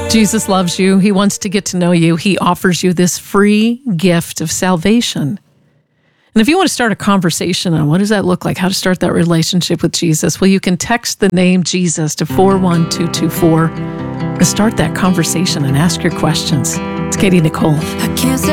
Jesus loves you. He wants to get to know you. He offers you this free gift of salvation. And if you want to start a conversation on what does that look like, how to start that relationship with Jesus, well, you can text the name Jesus to 41224 and start that conversation and ask your questions. It's Katie Nicole.